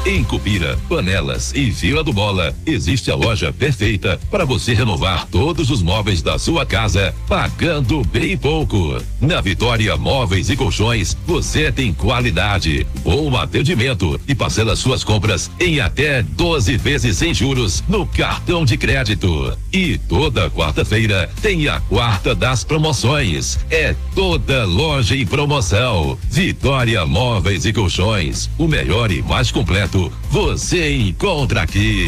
Em Cupira, Panelas e Vila do Bola, existe a loja perfeita para você renovar todos os móveis da sua casa, pagando bem pouco. Na Vitória Móveis e Colchões, você tem qualidade, bom atendimento e parcela suas compras em até 12 vezes sem juros no cartão de crédito. E toda quarta-feira tem a quarta das promoções. É toda loja em promoção. Vitória Móveis e Colchões, o melhor e mais completo você encontra aqui.